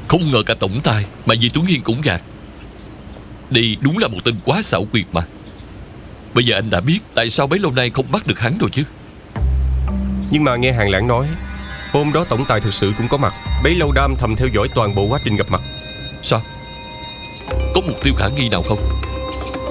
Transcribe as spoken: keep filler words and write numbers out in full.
Không ngờ cả tổng tài mà Di Tuấn Hiên cũng gạt. Đây đúng là một tên quá xảo quyệt mà. Bây giờ anh đã biết tại sao bấy lâu nay không bắt được hắn rồi chứ. Nhưng mà nghe Hàng Lãng nói, hôm đó tổng tài thực sự cũng có mặt. Bấy lâu đam thầm theo dõi toàn bộ quá trình gặp mặt. Sao? Có mục tiêu khả nghi nào không?